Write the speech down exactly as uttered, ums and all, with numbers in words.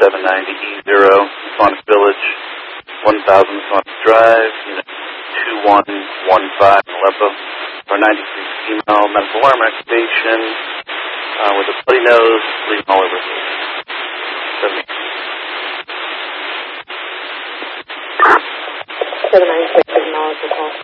seven ninety E zero, Sonic Village, one thousand Sonic Drive, unit two one one five in Aleppo, or ninety-three female, medical alarm activation, uh, with a bloody nose, bleeding all over. seventy. seven ninety-six, acknowledge the call.